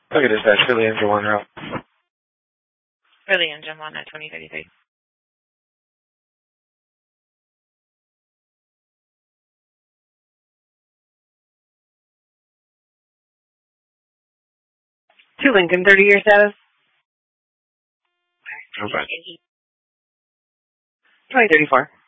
Okay, dispatch, Philly Engine 1 route. Philly Engine 1 at 2033. To Lincoln, 30-year status. Okay. 2034.